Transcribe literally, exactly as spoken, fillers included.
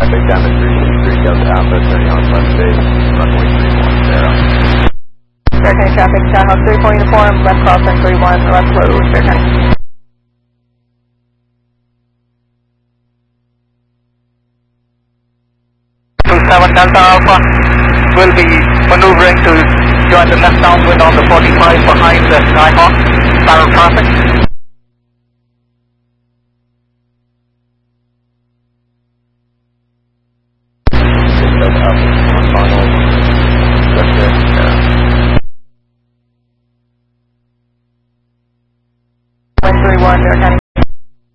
Traffic down to three six three Delta Alpha, turning on left base, runway three one zero. Fair County traffic, Skyhawk three four uniform, left crossing three one, left low, Fair County. two seven Delta Alpha will be maneuvering to join the left downwind on the forty-five behind the Skyhawk, parallel traffic. Delta Alpha, one final, left base, zero. one three one, Fair County.